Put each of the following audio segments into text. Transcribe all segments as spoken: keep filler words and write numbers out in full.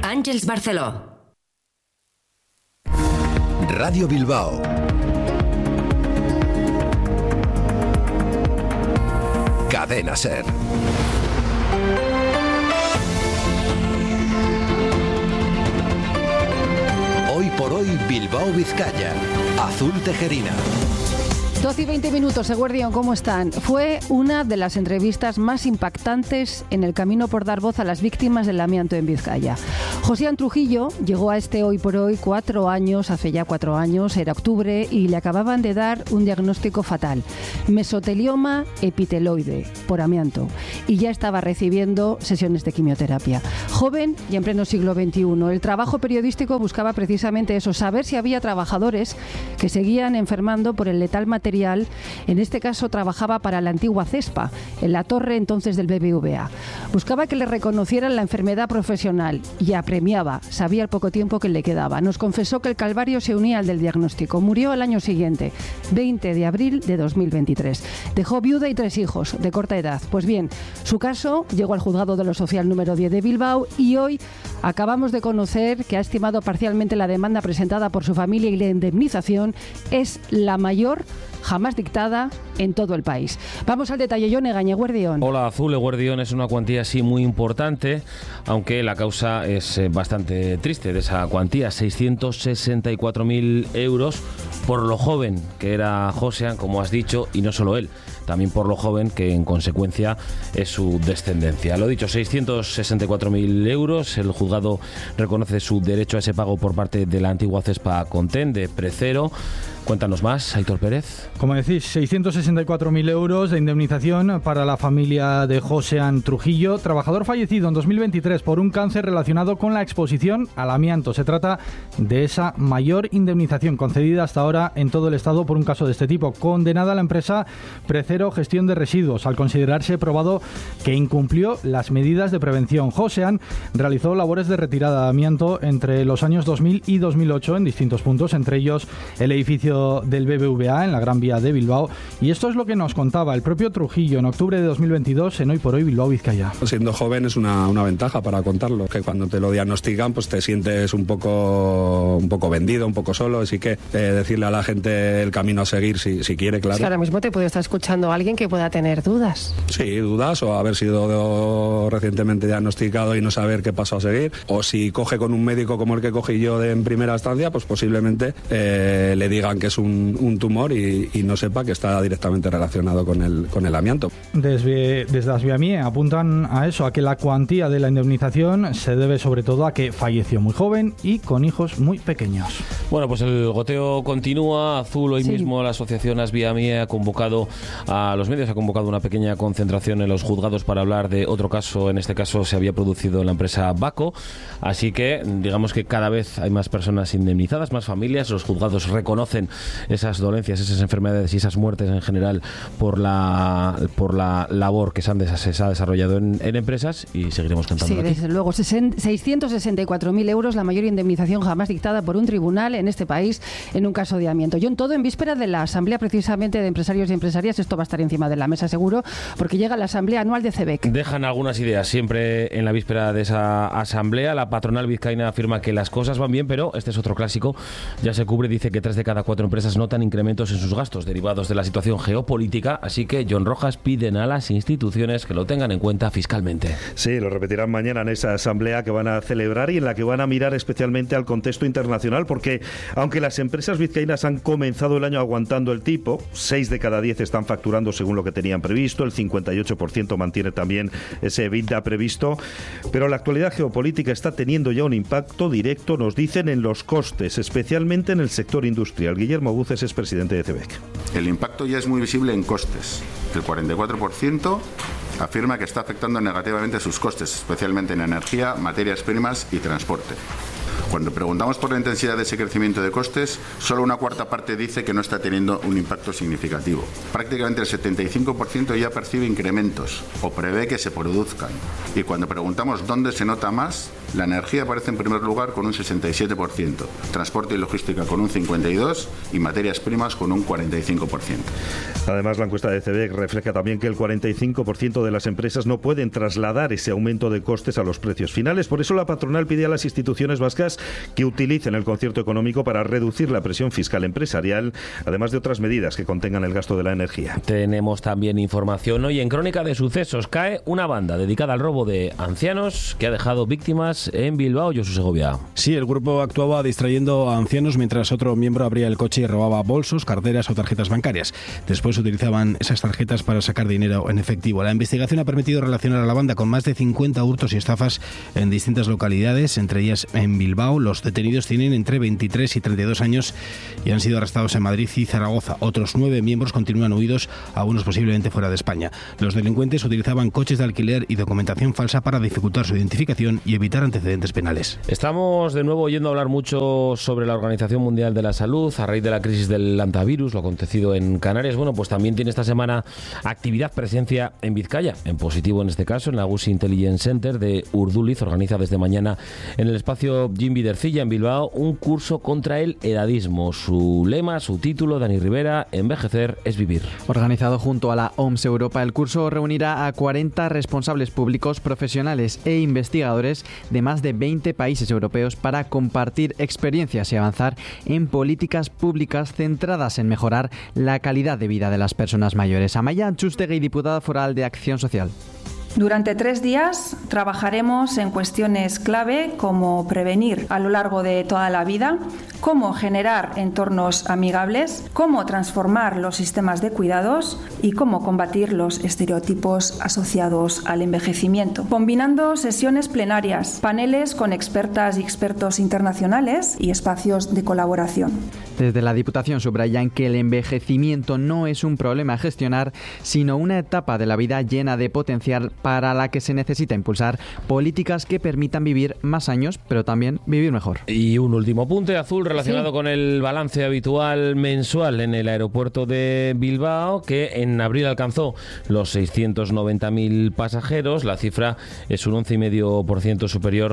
Àngels Barceló. Radio Bilbao. Cadena SER. Hoy por hoy Bilbao Vizcaya. Azul Tejerina. doce y veinte minutos, Eguerdión, ¿cómo están? Fue una de las entrevistas más impactantes en el camino por dar voz a las víctimas del amianto en Vizcaya. José Trujillo llegó a este Hoy por Hoy cuatro años, hace ya cuatro años, era octubre, y le acababan de dar un diagnóstico fatal: mesotelioma epiteloide por amianto, y ya estaba recibiendo sesiones de quimioterapia. Joven y en pleno siglo veintiuno, el trabajo periodístico buscaba precisamente eso, saber si había trabajadores que seguían enfermando por el letal material. En este caso trabajaba para la antigua CESPA, en la torre entonces del B B V A. Buscaba que le reconocieran la enfermedad profesional y apremiaba, sabía el poco tiempo que le quedaba. Nos confesó que el calvario se unía al del diagnóstico. Murió al año siguiente, veinte de abril de dos mil veintitrés. Dejó viuda y tres hijos de corta edad. Pues bien, su caso llegó al juzgado de lo social número diez de Bilbao y hoy acabamos de conocer que ha estimado parcialmente la demanda presentada por su familia y la indemnización es la mayor jamás dictada en todo el país. Vamos al detalle. Jon Egaña, Eguerdión. Hola, Azul. Eguerdión, es una cuantía sí muy importante, aunque la causa es eh, bastante triste de esa cuantía, seiscientos sesenta y cuatro mil euros por lo joven que era Josean, como has dicho, y no solo él, también por lo joven que en consecuencia es su descendencia. Lo dicho, seiscientos sesenta y cuatro mil euros. El juzgado reconoce su derecho a ese pago por parte de la antigua CESPA Conten de Precero. Cuéntanos más, Aitor Pérez. Como decís, seiscientos sesenta y cuatro mil euros de indemnización para la familia de Josean Trujillo, trabajador fallecido en dos mil veintitrés por un cáncer relacionado con la exposición al amianto. Se trata de esa mayor indemnización concedida hasta ahora en todo el Estado por un caso de este tipo. Condenada a la empresa Precero Gestión de Residuos, al considerarse probado que incumplió las medidas de prevención. Josean realizó labores de retirada de amianto entre los años dos mil y dos mil ocho en distintos puntos, entre ellos el edificio del B B V A en la Gran Vía de Bilbao, y esto es lo que nos contaba el propio Trujillo en octubre de dos mil veintidós en Hoy por Hoy Bilbao Vizcaya. Siendo joven es una, una ventaja para contarlo, que cuando te lo diagnostican pues te sientes un poco un poco vendido, un poco solo, así que eh, decirle a la gente el camino a seguir si, si quiere, claro. Es que ahora mismo te puede estar escuchando alguien que pueda tener dudas. Sí, dudas, o haber sido recientemente diagnosticado y no saber qué paso a seguir, o si coge con un médico como el que cogí yo de, en primera instancia, pues posiblemente eh, le digan que es un, un tumor y, y no sepa que está directamente relacionado con el, con el amianto. Desde, desde Asviamie apuntan a eso, a que la cuantía de la indemnización se debe sobre todo a que falleció muy joven y con hijos muy pequeños. Bueno, pues el goteo continúa. Azul, hoy sí. mismo la asociación Asviamie ha convocado a los medios, ha convocado una pequeña concentración en los juzgados para hablar de otro caso. En este caso se había producido en la empresa Baco, así que digamos que cada vez hay más personas indemnizadas, más familias. Los juzgados reconocen esas dolencias, esas enfermedades y esas muertes en general por la por la labor que se, han des- se ha desarrollado en, en empresas, y seguiremos contando. Sí, aquí. desde luego, seiscientos sesenta y cuatro mil euros, la mayor indemnización jamás dictada por un tribunal en este país en un caso de amianto. Yo en todo en víspera de la asamblea precisamente de empresarios y empresarias, esto va a estar encima de la mesa seguro, porque llega la asamblea anual de CEBEC. Dejan algunas ideas siempre en la víspera de esa asamblea. La patronal vizcaína afirma que las cosas van bien, pero este es otro clásico, ya se cubre, dice que tres de cada cuatro empresas notan incrementos en sus gastos derivados de la situación geopolítica, así que Jon Rojas piden a las instituciones que lo tengan en cuenta fiscalmente. Sí, lo repetirán mañana en esa asamblea que van a celebrar y en la que van a mirar especialmente al contexto internacional, porque aunque las empresas vizcaínas han comenzado el año aguantando el tipo, seis de cada diez están facturando según lo que tenían previsto, el cincuenta y ocho por ciento mantiene también ese EBITDA previsto, pero la actualidad geopolítica está teniendo ya un impacto directo, nos dicen, en los costes, especialmente en el sector industrial. Guillermo Buces es presidente de CEBEC. El impacto ya es muy visible en costes. El cuarenta y cuatro por ciento afirma que está afectando negativamente sus costes, especialmente en energía, materias primas y transporte. Cuando preguntamos por la intensidad de ese crecimiento de costes, solo una cuarta parte dice que no está teniendo un impacto significativo. Prácticamente el setenta y cinco por ciento ya percibe incrementos o prevé que se produzcan. Y cuando preguntamos dónde se nota más, La energía aparece en primer lugar con un sesenta y siete por ciento, transporte y logística con un cincuenta y dos por ciento y materias primas con un cuarenta y cinco por ciento. Además, la encuesta de C E B E C refleja también que el cuarenta y cinco por ciento de las empresas no pueden trasladar ese aumento de costes a los precios finales. Por eso la patronal pide a las instituciones vascas que utilicen el concierto económico para reducir la presión fiscal empresarial, además de otras medidas que contengan el gasto de la energía. Tenemos también información hoy en Crónica de Sucesos. Cae una banda dedicada al robo de ancianos que ha dejado víctimas en Bilbao. Josu Segovia. Sí, el grupo actuaba distrayendo a ancianos mientras otro miembro abría el coche y robaba bolsos, carteras o tarjetas bancarias. Después utilizaban esas tarjetas para sacar dinero en efectivo. La investigación ha permitido relacionar a la banda con más de cincuenta hurtos y estafas en distintas localidades, entre ellas en Bilbao. Los detenidos tienen entre veintitrés y treinta y dos años y han sido arrestados en Madrid y Zaragoza. Otros nueve miembros continúan huidos, algunos posiblemente fuera de España. Los delincuentes utilizaban coches de alquiler y documentación falsa para dificultar su identificación y evitar antecedentes penales. Estamos de nuevo oyendo hablar mucho sobre la Organización Mundial de la Salud a raíz de la crisis del hantavirus, lo acontecido en Canarias. Bueno, pues también tiene esta semana actividad, presencia en Vizcaya, en positivo en este caso, en la Gusi Intelligence Center de Urduliz. Organiza desde mañana en el espacio Jim Vidercilla en Bilbao un curso contra el edadismo. Su lema, su título, Dani Rivera, envejecer es vivir. Organizado junto a la O M S Europa, el curso reunirá a cuarenta responsables públicos, profesionales e investigadores de más de veinte países europeos para compartir experiencias y avanzar en políticas públicas centradas en mejorar la calidad de vida de las personas mayores. Amaya Antxustegui, diputada foral de Acción Social. Durante tres días trabajaremos en cuestiones clave como prevenir a lo largo de toda la vida, cómo generar entornos amigables, cómo transformar los sistemas de cuidados y cómo combatir los estereotipos asociados al envejecimiento. Combinando sesiones plenarias, paneles con expertas y expertos internacionales y espacios de colaboración. Desde la Diputación subrayan que el envejecimiento no es un problema a gestionar, sino una etapa de la vida llena de potencial para la que se necesita impulsar políticas que permitan vivir más años, pero también vivir mejor. Y un último apunte azul relacionado sí. con el balance habitual mensual en el aeropuerto de Bilbao, que en abril alcanzó los seiscientos noventa mil pasajeros. La cifra es un once coma cinco por ciento superior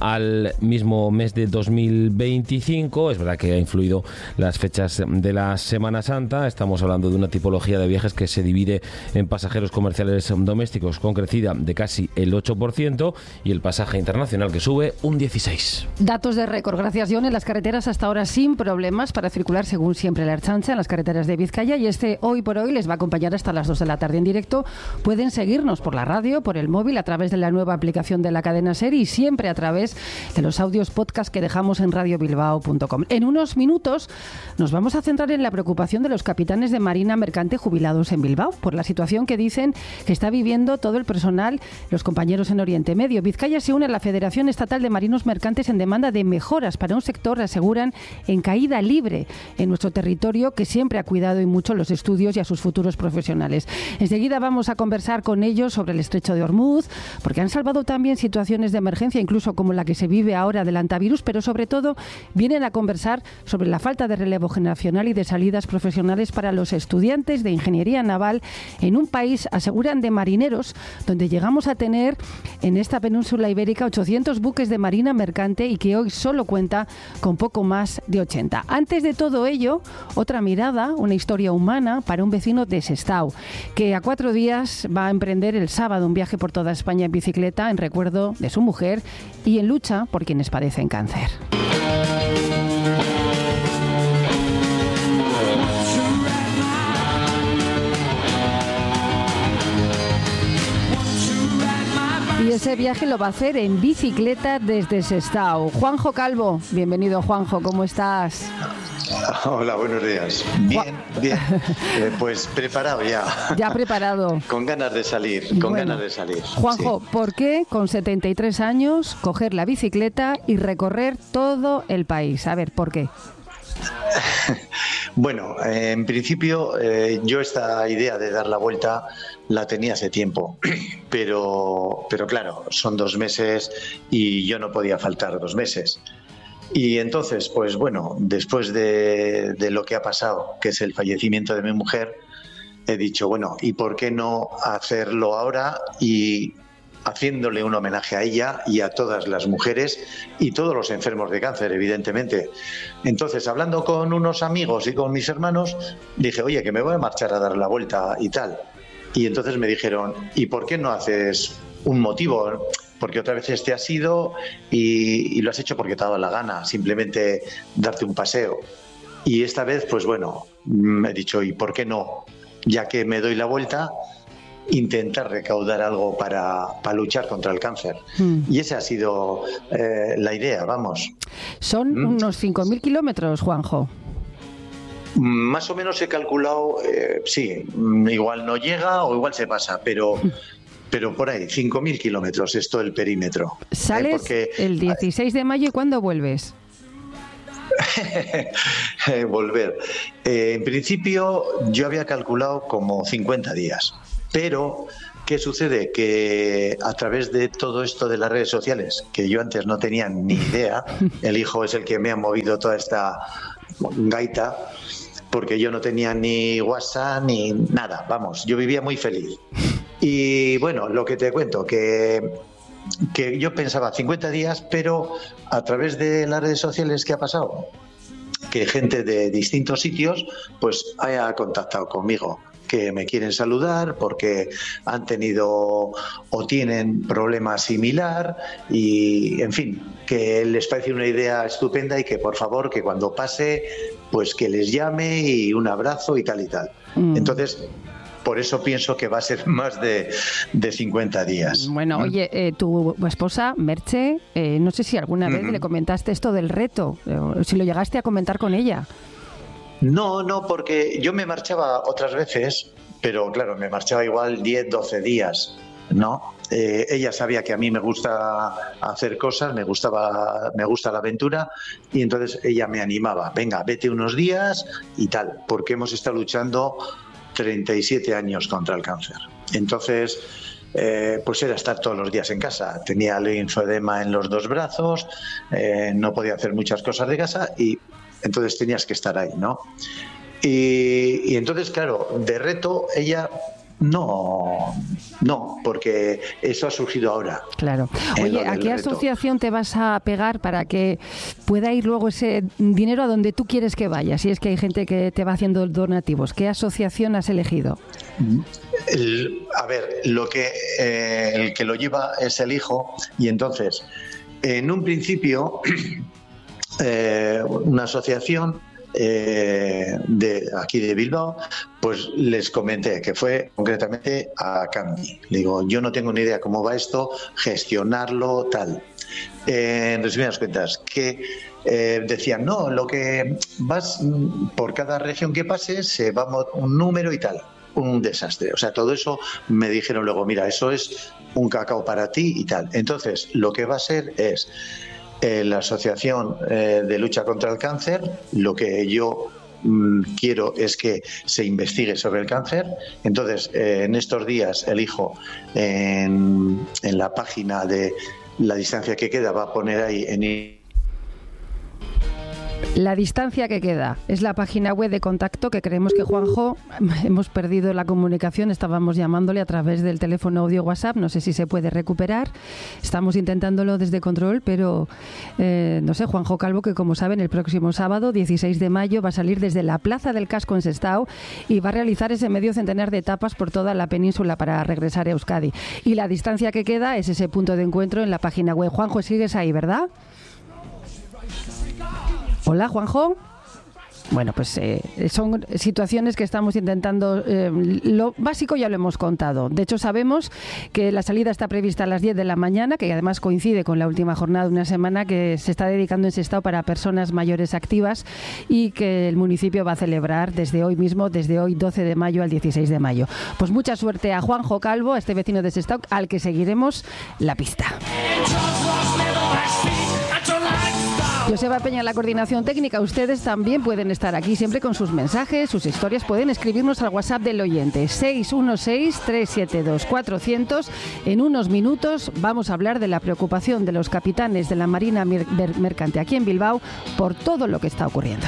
al mismo mes de dos mil veinticinco. Es verdad que ha influido las fechas de la Semana Santa. Estamos hablando de una tipología de viajes que se divide en pasajeros comerciales domésticos con crecida de casi el ocho por ciento y el pasaje internacional que sube un dieciséis por ciento. Datos de récord. Gracias, John. En las carreteras hasta ahora sin problemas para circular, según siempre la Ertzaintza, en las carreteras de Vizcaya, y este Hoy por Hoy les va a acompañar hasta las dos de la tarde en directo. Pueden seguirnos por la radio, por el móvil, a través de la nueva aplicación de la cadena SER y siempre a través de los audios podcast que dejamos en radio bilbao punto com. En unos minutos nos vamos a centrar en la preocupación de los capitanes de marina mercante jubilados en Bilbao por la situación que dicen que está viviendo todo el personal, los compañeros en Oriente Medio. Vizcaya se une a la Federación Estatal de Marinos Mercantes en demanda de mejoras para un sector, aseguran, en caída libre en nuestro territorio, que siempre ha cuidado y mucho los estudios y a sus futuros profesionales. Enseguida vamos a conversar con ellos sobre el estrecho de Hormuz, porque han salvado también situaciones de emergencia, incluso como la que se vive ahora del hantavirus, pero sobre todo vienen a conversar sobre la falta de relevo generacional y de salidas profesionales para los estudiantes de ingeniería naval en un país, aseguran, de marineros, donde llegamos a tener en esta península ibérica ochocientos buques de marina mercante y que hoy solo cuenta con poco más de ochenta. Antes de todo ello, otra mirada, una historia humana para un vecino de Sestao, que a cuatro días va a emprender el sábado un viaje por toda España en bicicleta en recuerdo de su mujer y en lucha por quienes padecen cáncer. Y ese viaje lo va a hacer en bicicleta desde Sestao. Juanjo Calvo, bienvenido, Juanjo, ¿cómo estás? Hola, buenos días. Bien, bien. Eh, pues preparado ya. Ya preparado. Con ganas de salir, con bueno, ganas de salir. Juanjo, sí. ¿Por qué con setenta y tres años coger la bicicleta y recorrer todo el país? A ver, ¿por qué? Bueno, eh, en principio eh, yo esta idea de dar la vuelta la tenía hace tiempo, pero, pero claro, son dos meses y yo no podía faltar dos meses. Y entonces, pues bueno, después de, de lo que ha pasado, que es el fallecimiento de mi mujer, he dicho, bueno, ¿y por qué no hacerlo ahora y haciéndole un homenaje a ella y a todas las mujeres y todos los enfermos de cáncer, evidentemente. Entonces, hablando con unos amigos y con mis hermanos, dije, oye, que me voy a marchar a dar la vuelta y tal. Y entonces me dijeron, ¿y por qué no haces un motivo? Porque otras veces te has ido y, y lo has hecho porque te ha dado la gana, simplemente darte un paseo. Y esta vez, pues bueno, me he dicho, ¿y por qué no? Ya que me doy la vuelta, intentar recaudar algo para, para luchar contra el cáncer. Mm. Y esa ha sido eh, la idea, vamos. Son mm. unos cinco mil kilómetros, Juanjo. Más o menos he calculado, eh, sí, igual no llega o igual se pasa, pero... pero por ahí, cinco mil kilómetros es todo el perímetro. ¿Sales eh, porque, el dieciséis de mayo y cuándo vuelves? Volver. Eh, en principio yo había calculado como cincuenta días, pero ¿qué sucede? Que a través de todo esto de las redes sociales, que yo antes no tenía ni idea, el hijo es el que me ha movido toda esta gaita, porque yo no tenía ni WhatsApp ni nada, vamos, yo vivía muy feliz. Y bueno, lo que te cuento, que, que yo pensaba cincuenta días, pero a través de las redes sociales, ¿qué ha pasado? Que gente de distintos sitios pues haya contactado conmigo, que me quieren saludar porque han tenido o tienen problema similar y, en fin, que les parece una idea estupenda y que, por favor, que cuando pase, pues que les llame y un abrazo y tal y tal. Mm. Entonces... por eso pienso que va a ser más de, de cincuenta días. Bueno, ¿Mm? oye, eh, tu esposa, Merche, eh, no sé si alguna vez uh-huh. le comentaste esto del reto, eh, si lo llegaste a comentar con ella. No, no, porque yo me marchaba otras veces, pero claro, me marchaba igual diez, doce días, ¿no? Eh, ella sabía que a mí me gusta hacer cosas, me gustaba, me gusta la aventura, y entonces ella me animaba, venga, vete unos días y tal, porque hemos estado luchando treinta y siete años contra el cáncer. Entonces, eh, pues era estar todos los días en casa. Tenía linfedema en los dos brazos, eh, no podía hacer muchas cosas de casa y entonces tenías que estar ahí, ¿no? Y, y entonces, claro, de reto ella... No, no, porque eso ha surgido ahora. Claro. Oye, ¿a qué asociación te vas a pegar para que pueda ir luego ese dinero a donde tú quieres que vaya? Si es que hay gente que te va haciendo donativos. ¿Qué asociación has elegido? El, a ver, lo que eh, el que lo lleva es el hijo y entonces, en un principio, eh, una asociación Eh, de aquí de Bilbao, pues les comenté que fue concretamente a Cambi. Le digo, yo no tengo ni idea cómo va esto, gestionarlo, tal. Eh, en resumidas cuentas, que eh, decían, no, lo que vas por cada región que pases, se va un número y tal. Un desastre. O sea, todo eso me dijeron luego, mira, eso es un cacao para ti y tal. Entonces, lo que va a ser es Eh, la Asociación eh, de Lucha contra el Cáncer. Lo que yo mm, quiero es que se investigue sobre el cáncer. Entonces, eh, en estos días, el hijo en, en la página de La Distancia que Queda va a poner ahí en... La Distancia que Queda es la página web de contacto que creemos que Juanjo, hemos perdido la comunicación, estábamos llamándole a través del teléfono audio WhatsApp, no sé si se puede recuperar, estamos intentándolo desde control, pero eh, no sé, Juanjo Calvo, que como saben el próximo sábado, dieciséis de mayo, va a salir desde la Plaza del Casco en Sestao y va a realizar ese medio centenar de etapas por toda la península para regresar a Euskadi. Y La Distancia que Queda es ese punto de encuentro en la página web. Juanjo, sigues ahí, ¿verdad? Hola, Juanjo. Bueno, pues eh, son situaciones que estamos intentando. Eh, lo básico ya lo hemos contado. De hecho, sabemos que la salida está prevista a las diez de la mañana, que además coincide con la última jornada de una semana que se está dedicando en Sestao para personas mayores activas y que el municipio va a celebrar desde hoy mismo, desde hoy doce de mayo al dieciséis de mayo. Pues mucha suerte a Juanjo Calvo, a este vecino de Sestao, al que seguiremos la pista. Joseba Peña en la coordinación técnica. Ustedes también pueden estar aquí siempre con sus mensajes, sus historias. Pueden escribirnos al WhatsApp del oyente seis uno seis, tres siete dos, cuatro cero cero. En unos minutos vamos a hablar de la preocupación de los capitanes de la Marina Mercante aquí en Bilbao por todo lo que está ocurriendo.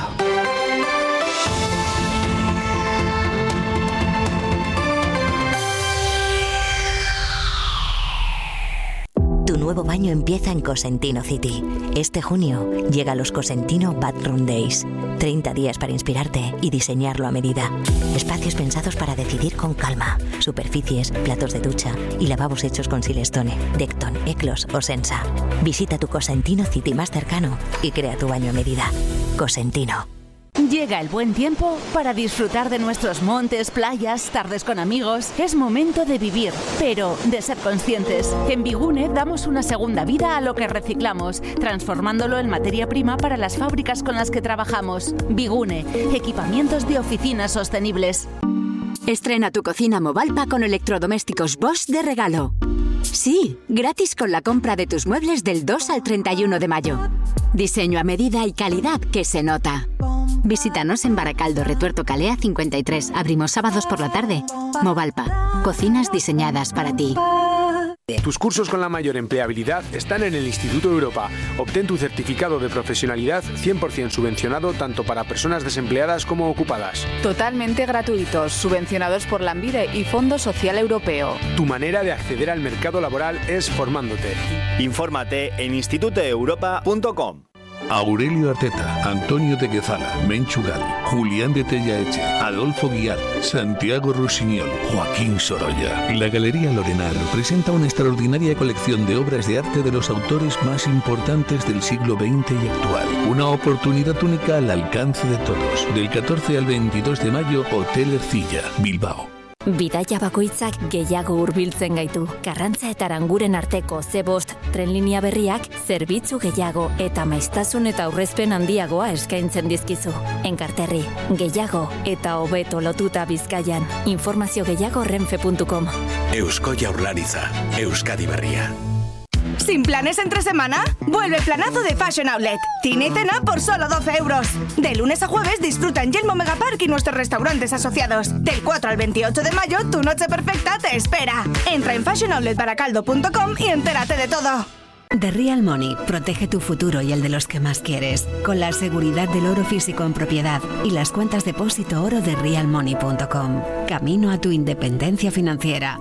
Tu nuevo baño empieza en Cosentino City. Este junio llega los Cosentino Bathroom Days. treinta días para inspirarte y diseñarlo a medida. Espacios pensados para decidir con calma. Superficies, platos de ducha y lavabos hechos con Silestone, Decton, Eclos o Sensa. Visita tu Cosentino City más cercano y crea tu baño a medida. Cosentino. Llega el buen tiempo para disfrutar de nuestros montes, playas, tardes con amigos. Es momento de vivir, pero de ser conscientes. En Bigune damos una segunda vida a lo que reciclamos, transformándolo en materia prima para las fábricas con las que trabajamos. Bigune, equipamientos de oficinas sostenibles. Estrena tu cocina Movalpa con electrodomésticos Bosch de regalo. Sí, gratis con la compra de tus muebles del dos al treinta y uno de mayo. Diseño a medida y calidad que se nota. Visítanos en Baracaldo, Retuerto Calea cincuenta y tres. Abrimos sábados por la tarde. Movalpa. Cocinas diseñadas para ti. Tus cursos con la mayor empleabilidad están en el Instituto Europa. Obtén tu certificado de profesionalidad cien por ciento subvencionado tanto para personas desempleadas como ocupadas. Totalmente gratuitos, subvencionados por Lanbide y Fondo Social Europeo. Tu manera de acceder al mercado laboral es formándote. Infórmate en instituto europa punto com. Aurelio Arteta, Antonio de Guezala, Menchu Gali, Julián de Tellaeche, Adolfo Guiar, Santiago Rusiñol, Joaquín Sorolla. La Galería Lorenar presenta una extraordinaria colección de obras de arte de los autores más importantes del siglo veinte y actual. Una oportunidad única al alcance de todos. Del catorce al veintidós de mayo, Hotel Ercilla, Bilbao. Bidaia bakoitzak gehiago hurbiltzen gaitu. Karrantza eta Aranguren arteko ze bost trenlinea berriak zerbitzu gehiago eta maiztasun eta aurrezpen handiagoa eskaintzen dizkizu. Enkarterri, gehiago eta hobeto lotuta Bizkaian. Informazio gehiago renfe punto com. Eusko Jaurlaritza, Euskadi Berria. ¿Sin planes entre semana? Vuelve el planazo de Fashion Outlet. Cine y cena por solo doce euros. De lunes a jueves disfruta en Yelmo Megapark y nuestros restaurantes asociados. Del cuatro al veintiocho de mayo, tu noche perfecta te espera. Entra en fashion outlet baracaldo punto com y entérate de todo. The Real Money protege tu futuro y el de los que más quieres, con la seguridad del oro físico en propiedad y las cuentas depósito oro de real money punto com. Camino a tu independencia financiera.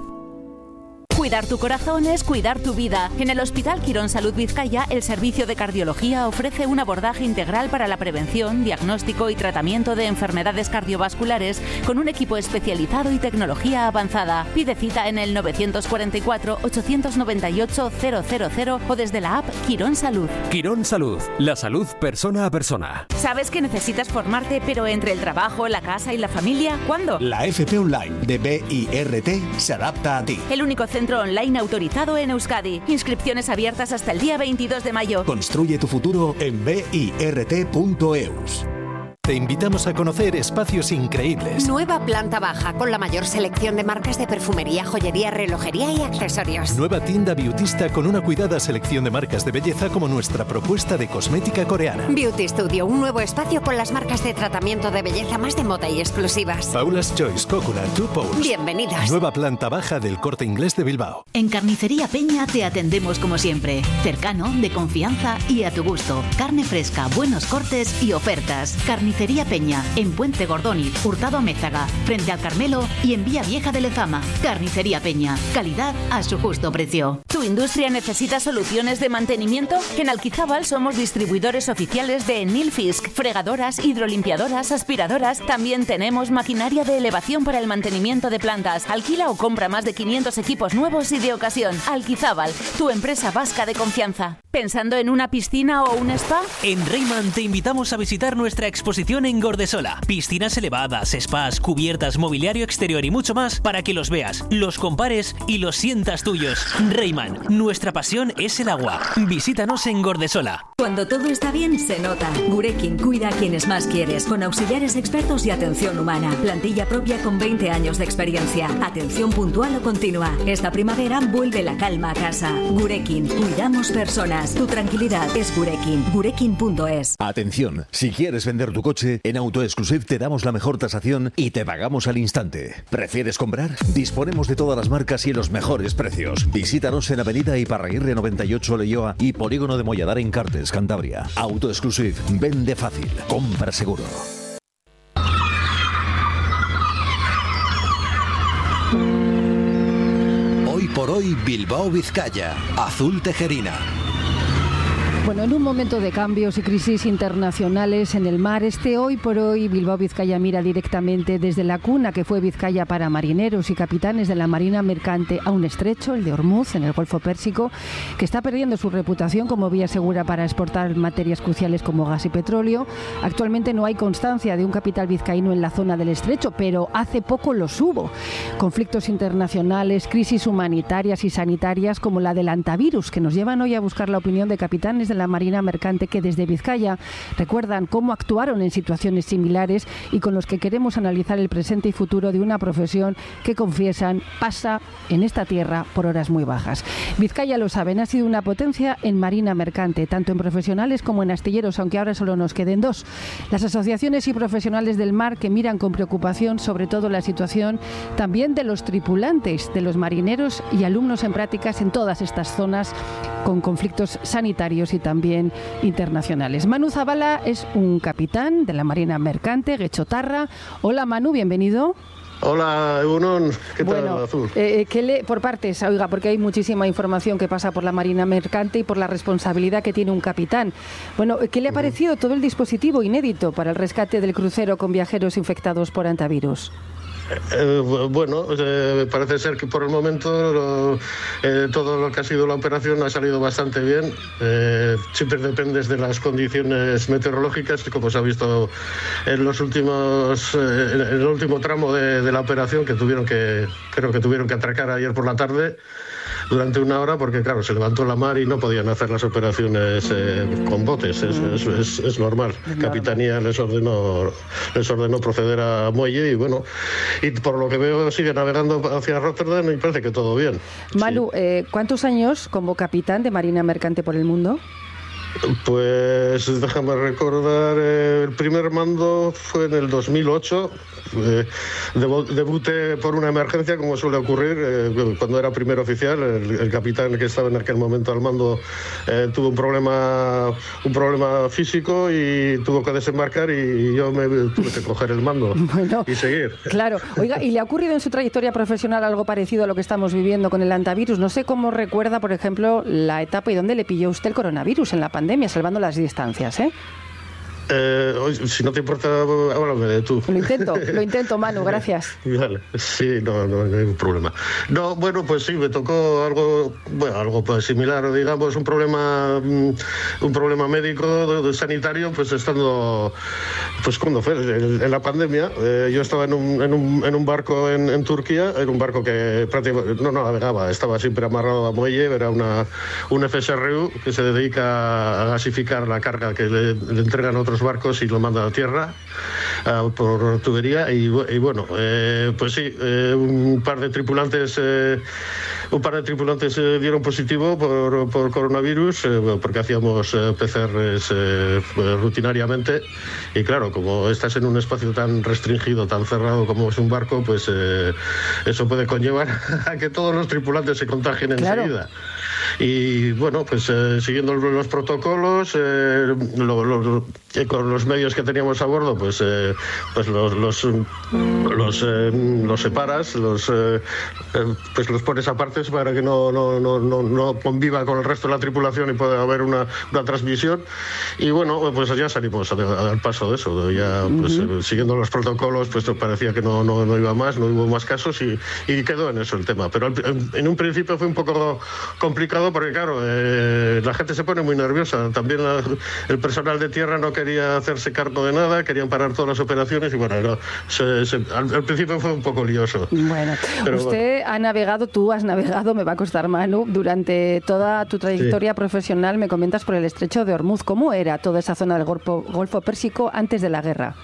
Cuidar tu corazón es cuidar tu vida. En el Hospital Quirón Salud Vizcaya, el servicio de cardiología ofrece un abordaje integral para la prevención, diagnóstico y tratamiento de enfermedades cardiovasculares con un equipo especializado y tecnología avanzada. Pide cita en el nueve cuatro cuatro, ocho nueve ocho, cero cero cero o desde la app Quirón Salud. Quirón Salud, la salud persona a persona. ¿Sabes que necesitas formarte, pero entre el trabajo, la casa y la familia? ¿Cuándo? La F P Online de B I R T se adapta a ti. El único centro online autorizado en Euskadi. Inscripciones abiertas hasta el día veintidós de mayo. Construye tu futuro en b i r t punto e u s. Te invitamos a conocer espacios increíbles. Nueva planta baja con la mayor selección de marcas de perfumería, joyería, relojería y accesorios. Nueva tienda Beautista con una cuidada selección de marcas de belleza como nuestra propuesta de cosmética coreana. Beauty Studio, un nuevo espacio con las marcas de tratamiento de belleza más de moda y exclusivas. Paula's Choice, Coconut, Two Poles. Bienvenidos. Nueva planta baja del Corte Inglés de Bilbao. En Carnicería Peña te atendemos como siempre. Cercano, de confianza y a tu gusto. Carne fresca, buenos cortes y ofertas. Carnicería Peña, en Puente Gordoni, Hurtado Amézaga, frente al Carmelo y en Vía Vieja de Lezama. Carnicería Peña, calidad a su justo precio. ¿Tu industria necesita soluciones de mantenimiento? En Alquizábal somos distribuidores oficiales de Nilfisk, fregadoras, hidrolimpiadoras, aspiradoras. También tenemos maquinaria de elevación para el mantenimiento de plantas. Alquila o compra más de quinientos equipos nuevos y de ocasión. Alquizábal, tu empresa vasca de confianza. ¿Pensando en una piscina o un spa? En Reiman te invitamos a visitar nuestra exposición en Gordesola. Piscinas elevadas, spas, cubiertas, mobiliario exterior y mucho más para que los veas, los compares y los sientas tuyos. Reiman, nuestra pasión es el agua. Visítanos en Gordesola. Cuando todo está bien, se nota. Gurekin cuida a quienes más quieres, con auxiliares expertos y atención humana. Plantilla propia con veinte años de experiencia. Atención puntual o continua. Esta primavera vuelve la calma a casa. Gurekin, cuidamos personas. Tu tranquilidad es Gurekin. Gurekin punto es. Atención, si quieres vender tu coche, en AutoExclusive te damos la mejor tasación y te pagamos al instante. ¿Prefieres comprar? Disponemos de todas las marcas y en los mejores precios. Visítanos en Avenida Iparraguirre noventa y ocho Leioa y Polígono de Molladar en Cartes, Cantabria. AutoExclusive, vende fácil, compra seguro. Hoy por hoy Bilbao Vizcaya, Azul Tejerina. Bueno, en un momento de cambios y crisis internacionales en el mar, este hoy por hoy Bilbao Vizcaya mira directamente desde la cuna que fue Vizcaya para marineros y capitanes de la marina mercante a un estrecho, el de Ormuz, en el Golfo Pérsico, que está perdiendo su reputación como vía segura para exportar materias cruciales como gas y petróleo. Actualmente no hay constancia de un capital vizcaíno en la zona del estrecho, pero hace poco los hubo. Conflictos internacionales, crisis humanitarias y sanitarias como la del antivirus, que nos llevan hoy a buscar la opinión de capitanes de la marina mercante que desde Vizcaya recuerdan cómo actuaron en situaciones similares y con los que queremos analizar el presente y futuro de una profesión que, confiesan, pasa en esta tierra por horas muy bajas. Vizcaya, lo saben, ha sido una potencia en marina mercante, tanto en profesionales como en astilleros, aunque ahora solo nos queden dos. Las asociaciones y profesionales del mar que miran con preocupación sobre todo la situación también de los tripulantes, de los marineros y alumnos en prácticas en todas estas zonas con conflictos sanitarios y también internacionales. Manu Zabala es un capitán de la marina mercante, Guechotarra. Hola Manu, bienvenido. Hola, Egunon, ¿qué tal, bueno, Azul? Eh, ¿qué le, por partes, oiga, porque hay muchísima información que pasa por la marina mercante y por la responsabilidad que tiene un capitán. Bueno, ¿qué le ha parecido todo el dispositivo inédito para el rescate del crucero con viajeros infectados por antivirus? Eh, bueno, eh, parece ser que por el momento lo, eh, todo lo que ha sido la operación ha salido bastante bien. Eh, siempre dependes de las condiciones meteorológicas, como se ha visto en los últimos, eh, en el último tramo de, de la operación, que tuvieron que, creo que tuvieron que atracar ayer por la tarde durante una hora, porque claro, se levantó la mar y no podían hacer las operaciones eh, con botes. Es, es, es, es normal. Capitanía les ordenó les ordenó proceder a muelle y bueno, y por lo que veo sigue navegando hacia Rotterdam y parece que todo bien. Manu, sí. eh, ¿cuántos años como capitán de marina mercante por el mundo? Pues déjame recordar, eh, el primer mando fue en el dos mil ocho. Eh, debuté por una emergencia, como suele ocurrir eh, cuando era primer oficial. El, el capitán que estaba en aquel momento al mando eh, tuvo un problema un problema físico y tuvo que desembarcar y yo me tuve que coger el mando bueno, y seguir. Claro. Oiga, ¿y le ha ocurrido en su trayectoria profesional algo parecido a lo que estamos viviendo con el antivirus? No sé cómo recuerda, por ejemplo, la etapa y dónde le pilló usted el coronavirus en la pandemia, salvando las distancias, ¿eh? Eh, si no te importa, háblame de tú. Lo intento, lo intento, Manu, gracias. Vale, sí, no, no, no hay ningún problema. No, bueno, pues sí, me tocó algo, bueno, algo pues similar, digamos, un problema, un problema médico, sanitario, pues estando, pues cuando fue, en, en la pandemia, eh, yo estaba en un, en un, en un barco en, en Turquía, en un barco que prácticamente no, no navegaba, estaba siempre amarrado a muelle, era una, un F S R U que se dedica a gasificar la carga que le, le entregan otros barcos y lo manda a tierra uh, por tubería y, y bueno, eh, pues sí, eh, un par de tripulantes eh, un par de tripulantes eh, dieron positivo por, por coronavirus eh, porque hacíamos eh, P C Rs eh, rutinariamente y claro, como estás en un espacio tan restringido, tan cerrado como es un barco, pues eh, eso puede conllevar a que todos los tripulantes se contagien claro. enseguida. Y bueno, pues eh, siguiendo los protocolos, eh, lo, lo, eh, con los medios que teníamos a bordo, pues, eh, pues los los, los, eh, los separas, los eh, pues los pones aparte para que no, no, no, no, no conviva con el resto de la tripulación y pueda haber una, una transmisión. Y bueno, pues ya salimos a, a dar paso de eso. Ya pues, uh-huh. eh, siguiendo los protocolos, pues parecía que no, no, no iba más, no hubo más casos y, y quedó en eso el tema. Pero en, en un principio fue un poco complicado porque claro, eh, la gente se pone muy nerviosa. También la, el personal de tierra no quería hacerse cargo de nada, querían parar todas las operaciones y bueno, no, se, se, al, al principio fue un poco lioso. Bueno, Pero, usted bueno. ha navegado, tú has navegado, me va a costar Manu, durante toda tu trayectoria sí. profesional, me comentas por el estrecho de Ormuz. ¿Cómo era toda esa zona del Golfo, Golfo Pérsico antes de la guerra?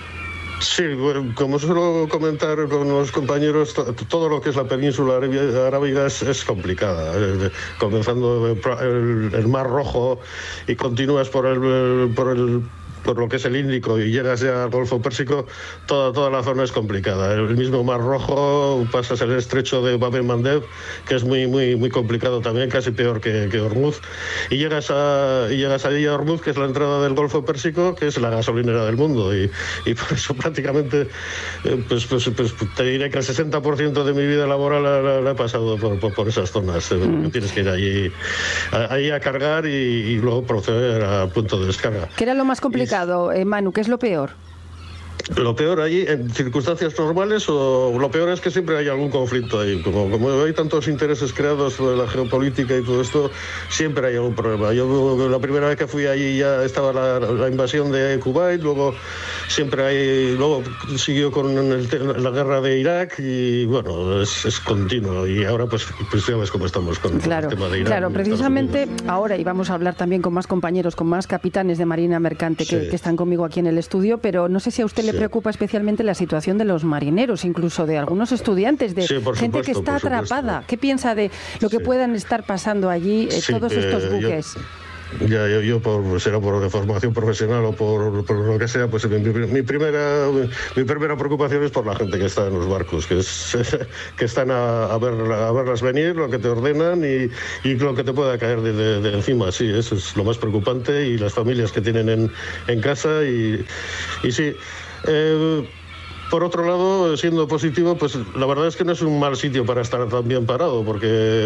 Sí, bueno, como suelo comentar con los compañeros, todo lo que es la península arábiga es, es complicada. Eh, comenzando el, el Mar Rojo y continúas por el, por el por lo que es el Índico y llegas ya al Golfo Pérsico, toda, toda la zona es complicada. El mismo Mar Rojo, pasas el estrecho de Bab el-Mandeb, que es muy muy muy complicado también, casi peor que, que Hormuz, y llegas a y llegas allí a Hormuz, que es la entrada del Golfo Pérsico, que es la gasolinera del mundo, y, y por eso prácticamente eh, pues, pues, pues te diré que el sesenta por ciento de mi vida laboral la, la, la he pasado por, por, por esas zonas. Mm. Tienes que ir allí a, allí a cargar y, y luego proceder al punto de descarga. ¿Qué era lo más complicado? Eh, Manu, ¿qué es lo peor? Lo peor allí, en circunstancias normales, o lo peor es que siempre hay algún conflicto ahí. Como, como hay tantos intereses creados por la geopolítica y todo esto, siempre hay algún problema. Yo la primera vez que fui allí ya estaba la, la invasión de Kuwait, luego siempre hay, luego siguió con el, la guerra de Irak y bueno, es, es continuo. Y ahora pues, pues ya ves cómo estamos con, claro, con el tema de Irak. Claro, precisamente ahora, y vamos a hablar también con más compañeros, con más capitanes de Marina Mercante que, sí. que están conmigo aquí en el estudio, pero no sé si a usted le preocupa especialmente la situación de los marineros, incluso de algunos estudiantes, de sí, gente supuesto, que está atrapada. ¿Qué piensa de lo que sí. puedan estar pasando allí eh, sí, todos estos eh, buques? Yo... Ya, yo, yo por, será por formación profesional o por, por lo que sea, pues mi, mi primera mi primera preocupación es por la gente que está en los barcos, que es que están a, a, ver, a verlas venir, lo que te ordenan y, y lo que te pueda caer de, de, de encima. Sí, eso es lo más preocupante, y las familias que tienen en, en casa y, y sí. Eh, Por otro lado, siendo positivo, pues la verdad es que no es un mal sitio para estar tan bien parado, porque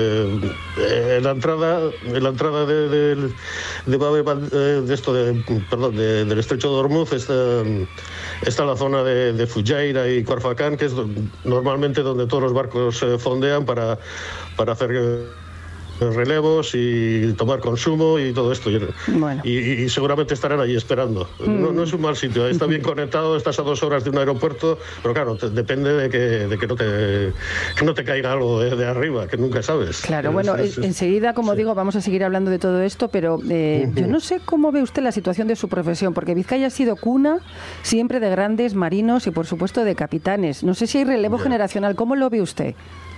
eh, en la entrada, en la entrada de, de, de, de, de esto, de, perdón, de, del estrecho de Hormuz está, está la zona de, de Fujairah y Corfacán, que es normalmente donde todos los barcos eh, fondean para, para hacer relevos y tomar consumo y todo esto. Bueno. Y, y seguramente estarán allí esperando. Mm. No, no es un mal sitio, está bien conectado, estás a dos horas de un aeropuerto, pero claro, te, depende de que, de que no te que no te caiga algo de, de arriba, que nunca sabes. Claro, es, bueno, es, es, enseguida, como sí. digo, vamos a seguir hablando de todo esto, pero eh, uh-huh. yo no sé cómo ve usted la situación de su profesión, porque Vizcaya ha sido cuna siempre de grandes marinos y, por supuesto, de capitanes. No sé si hay relevo yeah. generacional. ¿Cómo lo ve usted?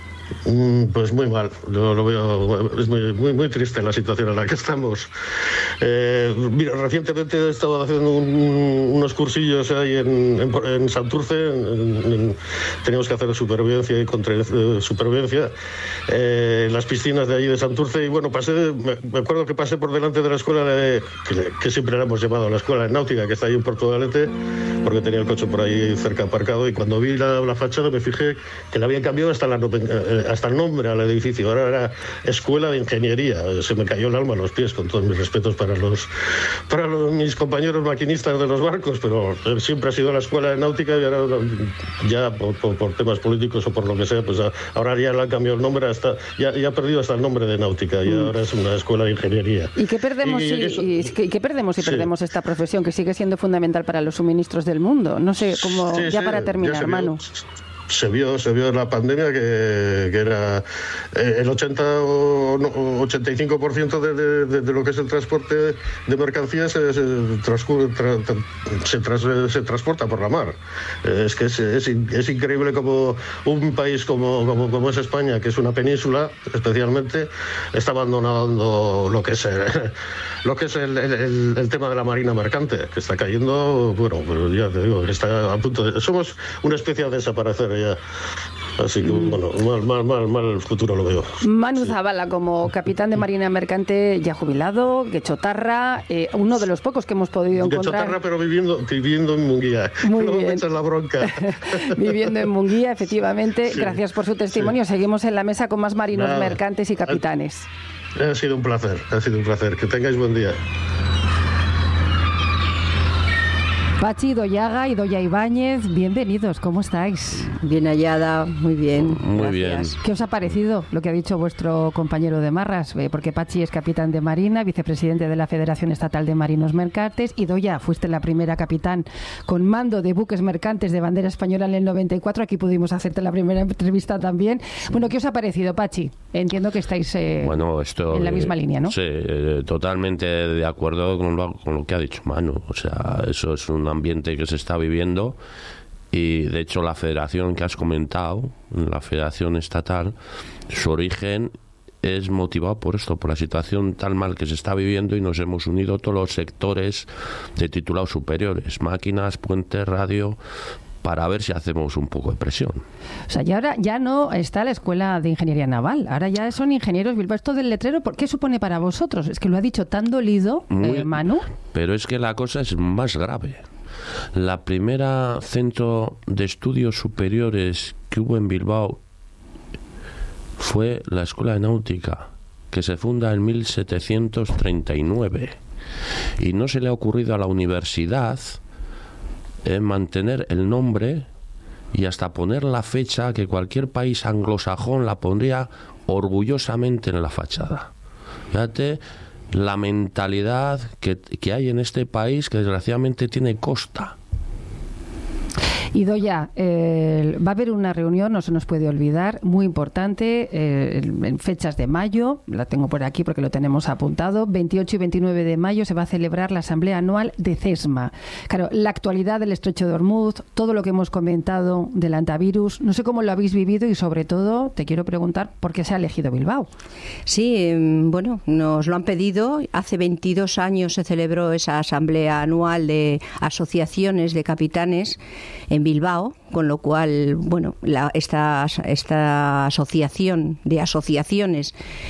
Pues muy mal, lo, lo veo, es muy, muy, muy triste la situación en la que estamos. Eh, mira, recientemente he estado haciendo un, unos cursillos ahí en, en, en Santurce, en, en, teníamos que hacer supervivencia y contra eh, supervivencia eh, en las piscinas de allí de Santurce, y bueno, pasé, me, me acuerdo que pasé por delante de la escuela de, que, que siempre la hemos llamado la escuela de náutica, que está ahí en Puerto de Galete, porque tenía el coche por ahí cerca aparcado, y cuando vi la, la fachada me fijé que le habían cambiado hasta la hasta el nombre al edificio. Ahora era Escuela de Ingeniería. Se me cayó el alma a los pies, con todos mis respetos para los para los, mis compañeros maquinistas de los barcos, pero siempre ha sido la Escuela de Náutica, y ahora ya por, por, por temas políticos o por lo que sea, pues ahora ya le han cambiado el nombre, hasta ya, ya ha perdido hasta el nombre de Náutica, y ahora es una Escuela de Ingeniería. ¿Y qué perdemos y, si, eso, y, y qué perdemos si sí. perdemos esta profesión, que sigue siendo fundamental para los suministros del mundo? No sé, cómo sí, ya sí, para terminar, ya Manu. Se vio, se vio en la pandemia que, que era eh, el ochenta o no, ochenta y cinco por ciento de, de, de lo que es el transporte de mercancías se, se, transcur, tra, tra, se, tras, se transporta por la mar. Eh, es que es, es, es increíble como un país como, como, como es España, que es una península especialmente, está abandonando lo que es el, lo que es el, el, el tema de la marina mercante, que está cayendo, bueno, pues ya te digo, está a punto de... Somos una especie de desaparecer ya. Así que, bueno, mal, mal, mal, mal futuro lo veo. Manu Zavala, como capitán de Marina Mercante, ya jubilado, Guechotarra, eh, uno de los pocos que hemos podido encontrar. Guechotarra, pero viviendo, viviendo en Munguía. Muy no bien. me echas la bronca. Viviendo en Munguía, efectivamente. Sí. Gracias por su testimonio. Sí. Seguimos en la mesa con más marinos Nada. mercantes y capitanes. Ha, ha sido un placer, ha sido un placer. Que tengáis buen día. Pachi, Doyaga y Doya Ibáñez, bienvenidos, ¿cómo estáis? Bien hallada, muy bien. Muy gracias. bien. ¿Qué os ha parecido lo que ha dicho vuestro compañero de Marras? Eh, porque Pachi es capitán de Marina, vicepresidente de la Federación Estatal de Marinos Mercantes, y Doya, fuiste la primera capitán con mando de buques mercantes de bandera española en el noventa y cuatro, aquí pudimos hacerte la primera entrevista también. Bueno, ¿qué os ha parecido, Pachi? Entiendo que estáis eh, bueno, esto, en la misma eh, línea, ¿no? Sí, eh, totalmente de acuerdo con lo, con lo que ha dicho Manu. O sea, eso es un ambiente que se está viviendo, y de hecho la federación que has comentado, la federación estatal, su origen es motivado por esto, por la situación tan mal que se está viviendo, y nos hemos unido todos los sectores de titulados superiores, máquinas, puentes, radio, para ver si hacemos un poco de presión. O sea, ya ahora ya no está la Escuela de Ingeniería Naval, ahora ya son ingenieros Bilbao. Esto del letrero, ¿qué supone para vosotros? Es que lo ha dicho tan dolido, Muy, eh, Manu. Pero es que la cosa es más grave. La primera centro de estudios superiores que hubo en Bilbao fue la Escuela de Náutica, que se funda en mil setecientos treinta y nueve, y no se le ha ocurrido a la universidad eh, mantener el nombre y hasta poner la fecha, que cualquier país anglosajón la pondría orgullosamente en la fachada. Fíjate la mentalidad que, que hay en este país, que desgraciadamente tiene costa. Idoia, eh, va a haber una reunión, no se nos puede olvidar, muy importante, eh, en fechas de mayo, la tengo por aquí porque lo tenemos apuntado, veintiocho y veintinueve de mayo se va a celebrar la Asamblea Anual de CESMA. Claro, la actualidad del Estrecho de Ormuz, todo lo que hemos comentado del antivirus, no sé cómo lo habéis vivido, y sobre todo te quiero preguntar por qué se ha elegido Bilbao. Sí, bueno, nos lo han pedido. Hace veintidós años se celebró esa Asamblea Anual de Asociaciones de Capitanes en Bilbao, con lo cual, bueno, la, esta, esta asociación de asociaciones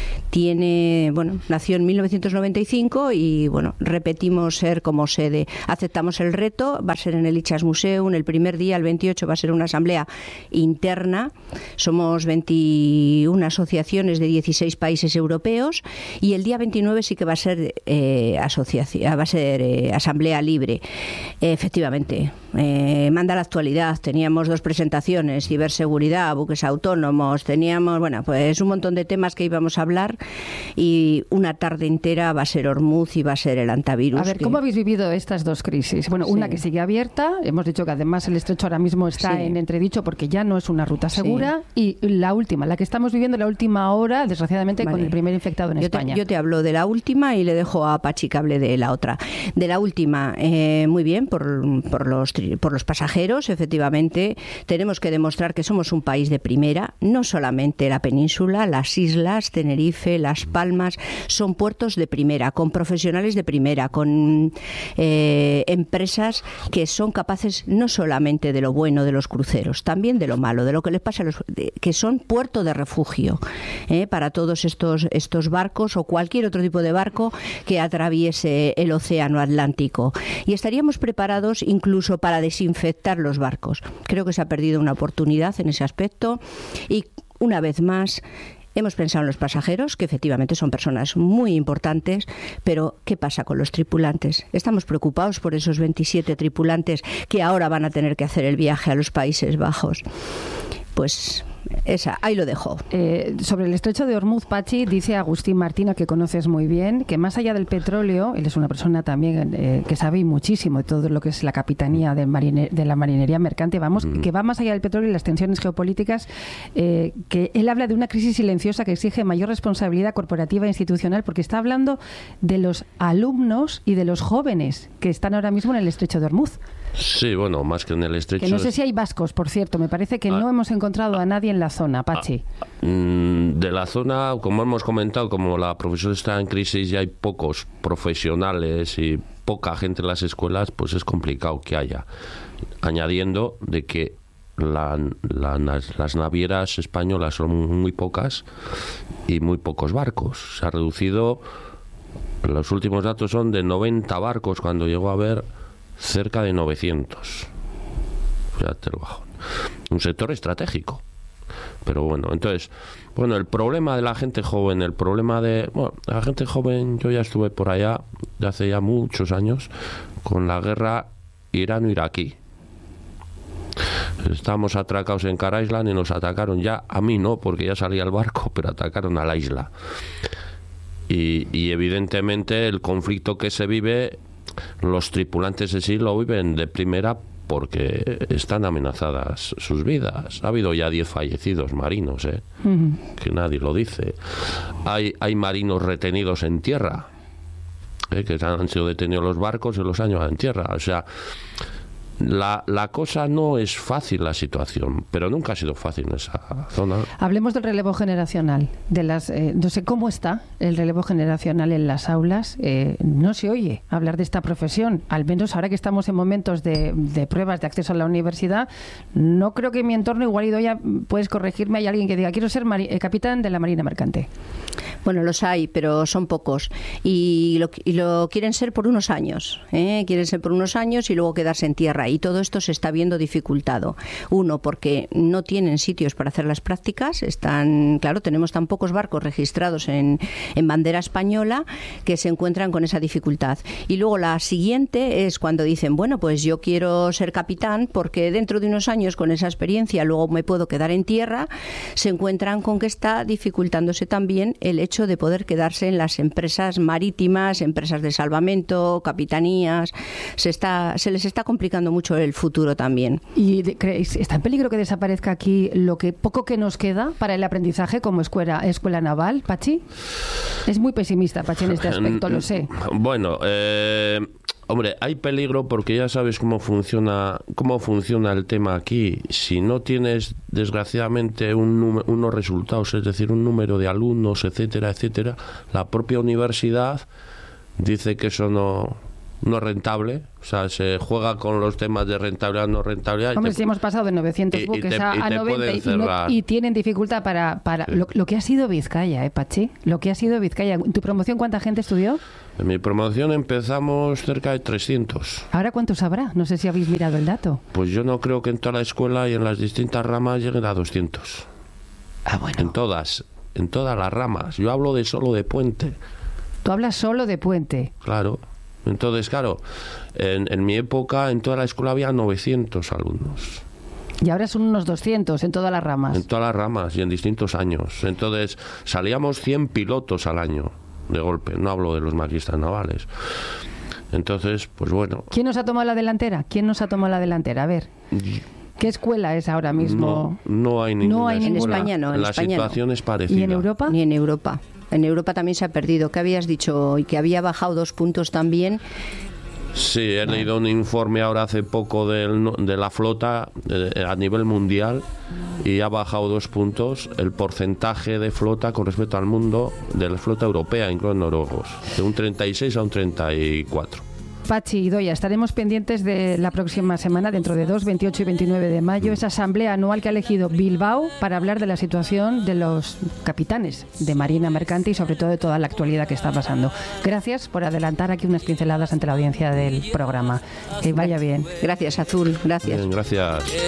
tiene, bueno, nació en mil novecientos noventa y cinco y, bueno, repetimos ser como sede. Aceptamos el reto, va a ser en el Itxasmuseum, el primer día, el veintiocho, va a ser una asamblea interna. Somos veintiuna asociaciones de dieciséis países europeos, y el día veintinueve sí que va a ser, eh, asociación, va a ser eh, asamblea libre. Eh, efectivamente, eh, manda la actualidad. Teníamos dos presentaciones, ciberseguridad, buques autónomos, teníamos, bueno, pues un montón de temas que íbamos a hablar, y una tarde entera va a ser Ormuz y va a ser el antivirus. A ver, que... ¿cómo habéis vivido estas dos crisis? Bueno, sí. Una que sigue abierta, hemos dicho que además el estrecho ahora mismo está sí. en entredicho porque ya no es una ruta segura, sí. y la última, la que estamos viviendo, la última hora, desgraciadamente, vale. con el primer infectado en yo España. Te, yo te hablo de la última y le dejo a Pachi que hable de la otra. De la última, eh, muy bien, por, por, los, por los pasajeros, efectivamente, tenemos que demostrar que somos un país de primera, no solamente la península, las islas, Tenerife, Las Palmas, son puertos de primera, con profesionales de primera, con eh, empresas que son capaces no solamente de lo bueno de los cruceros, también de lo malo, de lo que les pasa a los de, que son puerto de refugio eh, para todos estos, estos barcos o cualquier otro tipo de barco que atraviese el océano Atlántico. Y estaríamos preparados incluso para desinfectar los barcos. Creo que se ha perdido una oportunidad en ese aspecto, y una vez más hemos pensado en los pasajeros, que efectivamente son personas muy importantes, pero ¿qué pasa con los tripulantes? Estamos preocupados por esos veintisiete tripulantes que ahora van a tener que hacer el viaje a los Países Bajos. Pues esa, ahí lo dejo. Eh, sobre el estrecho de Ormuz, Pachi, dice Agustín Martina, que conoces muy bien, que más allá del petróleo, él es una persona también eh, que sabe muchísimo de todo lo que es la capitanía de, marine, de la marinería mercante, vamos, mm. que va más allá del petróleo y las tensiones geopolíticas, eh, que él habla de una crisis silenciosa que exige mayor responsabilidad corporativa e institucional, porque está hablando de los alumnos y de los jóvenes que están ahora mismo en el estrecho de Ormuz. Sí, bueno, más que en el estrecho... Que no sé si hay vascos, por cierto, me parece que ah, no hemos encontrado a nadie en la zona, Pachi. Ah, de la zona, como hemos comentado, como la profesión está en crisis y hay pocos profesionales y poca gente en las escuelas, pues es complicado que haya. Añadiendo de que la, la, las navieras españolas son muy pocas y muy pocos barcos. Se ha reducido, los últimos datos son de noventa barcos cuando llegó a haber cerca de novecientos. Fíjate el bajón. Un sector estratégico. Pero bueno, entonces, bueno, el problema de la gente joven, el problema de, bueno, la gente joven, yo ya estuve por allá de hace ya muchos años con la guerra irano-iraquí. Estábamos atracados en Car Island y nos atacaron ya, a mí no, porque ya salía el barco, pero atacaron a la isla. Y, y evidentemente el conflicto que se vive, los tripulantes de sí lo viven de primera porque están amenazadas sus vidas. Ha habido ya diez fallecidos marinos, ¿eh? Uh-huh. Que nadie lo dice. Hay, hay marinos retenidos en tierra, ¿eh? Que han sido detenidos los barcos y los han llevado en tierra. O sea, La, la cosa no es fácil, la situación, pero nunca ha sido fácil en esa zona. Hablemos del relevo generacional. De las, eh, no sé cómo está el relevo generacional en las aulas. Eh, no se oye hablar de esta profesión. Al menos ahora que estamos en momentos de, de pruebas de acceso a la universidad, no creo que en mi entorno, igual Idoia, puedes corregirme, hay alguien que diga, quiero ser mari- eh, capitán de la Marina Mercante. Bueno, los hay, pero son pocos. Y lo, y lo quieren ser por unos años. ¿eh? Quieren ser por unos años y luego quedarse en tierra. Y todo esto se está viendo dificultado. Uno, porque no tienen sitios para hacer las prácticas. Están, claro, tenemos tan pocos barcos registrados en, en bandera española que se encuentran con esa dificultad. Y luego la siguiente es cuando dicen, bueno, pues yo quiero ser capitán porque dentro de unos años con esa experiencia luego me puedo quedar en tierra. Se encuentran con que está dificultándose también el hecho de poder quedarse en las empresas marítimas, empresas de salvamento, capitanías. Se está, se les está complicando mucho el futuro también. ¿Y de, creéis, está en peligro que desaparezca aquí lo que poco que nos queda para el aprendizaje como escuela, escuela naval, Pachi? Es muy pesimista, Pachi, en este aspecto, lo sé. Bueno, eh... hombre, hay peligro porque ya sabes cómo funciona cómo funciona el tema aquí. Si no tienes, desgraciadamente, un número, unos resultados, es decir, un número de alumnos, etcétera, etcétera, la propia universidad dice que eso no, no es rentable. O sea, se juega con los temas de rentabilidad, no rentabilidad. Hombre, te, si hemos pasado de novecientos y, buques y te, a, a y noventa y, no, y tienen dificultad para... para sí. lo, lo que ha sido Vizcaya, ¿eh, Pachi? Lo que ha sido Vizcaya. ¿En tu promoción cuánta gente estudió? En mi promoción empezamos cerca de trescientos. ¿Ahora cuántos habrá? No sé si habéis mirado el dato. Pues yo no creo que en toda la escuela y en las distintas ramas lleguen a doscientos. Ah, bueno. En todas, en todas las ramas. Yo hablo de solo de puente. Tú hablas solo de puente. Claro. Entonces, claro, en, en mi época en toda la escuela había novecientos alumnos. Y ahora son unos doscientos en todas las ramas. En todas las ramas y en distintos años. Entonces, salíamos cien pilotos al año. De golpe, no hablo de los maquistas navales. Entonces, pues bueno. ¿Quién nos ha tomado la delantera? ¿Quién nos ha tomado la delantera? A ver. ¿Qué escuela es ahora mismo? No, no hay ninguna. No hay escuela. En España no. En la España situación no. es parecida. ¿Y en Europa? Ni en Europa. En Europa también se ha perdido. ¿Qué habías dicho? Y que había bajado dos puntos también. Sí, he leído un informe ahora hace poco del, de la flota eh, a nivel mundial y ha bajado dos puntos el porcentaje de flota con respecto al mundo de la flota europea, incluyendo noruegos, de un treinta y seis a un treinta y cuatro. Pachi, Idoia, estaremos pendientes de la próxima semana, dentro de dos, veintiocho y veintinueve de mayo, esa asamblea anual que ha elegido Bilbao para hablar de la situación de los capitanes de Marina Mercante y sobre todo de toda la actualidad que está pasando. Gracias por adelantar aquí unas pinceladas ante la audiencia del programa. Que vaya bien. Gracias, Azul. Gracias. Bien, gracias.